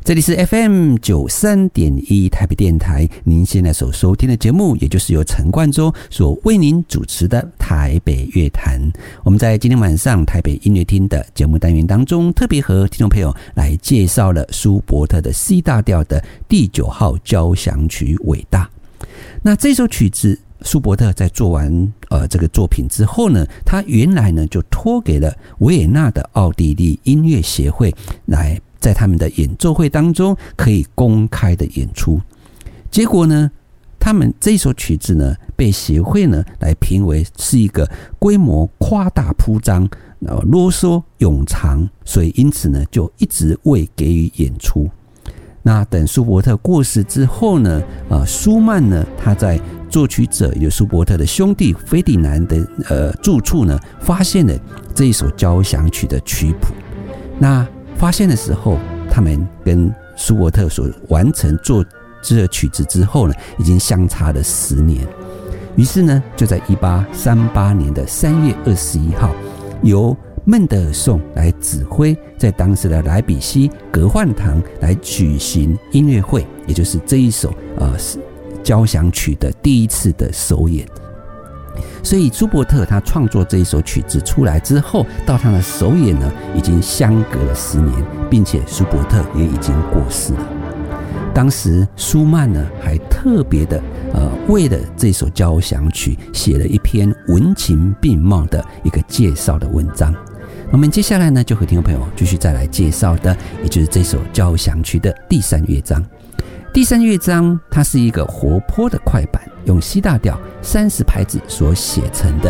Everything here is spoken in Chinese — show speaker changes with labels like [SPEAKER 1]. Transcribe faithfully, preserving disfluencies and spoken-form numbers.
[SPEAKER 1] 这里是 F M 九十三点一 台北电台，您现在所收听的节目，也就是由陈冠洲所为您主持的台北乐坛。我们在今天晚上台北音乐厅的节目单元当中，特别和听众朋友来介绍了舒伯特的 C 大调的第九号交响曲《伟大》。那这首曲子，舒伯特在做完呃这个作品之后呢，他原来呢就托给了维也纳的奥地利音乐协会来。在他们的演奏会当中可以公开的演出，结果呢，他们这首曲子呢被协会呢来评为是一个规模夸大铺张、啰嗦冗长，所以因此呢就一直未给予演出。那等舒伯特过世之后呢，呃，舒曼呢他在作曲者也就是舒伯特的兄弟费迪南的呃住处呢，发现了这一首交响曲的曲谱。那发现的时候，他们跟舒伯特所完成作这个曲子之后呢，已经相差了十年。于是呢，就在一八三八年的三月二十一号，由孟德尔颂来指挥，在当时的莱比锡格焕堂来举行音乐会，也就是这一首呃交响曲的第一次的首演。所以舒伯特他创作这一首曲子出来之后，到他的首演呢，已经相隔了十年，并且舒伯特也已经过世了。当时舒曼呢，还特别的呃，为了这首交响曲写了一篇文情并茂的一个介绍的文章。我们接下来呢，就和听众朋友继续再来介绍的，也就是这首交响曲的第三乐章。第三乐章它是一个活泼的快板，用 C 大调三十拍子所写成的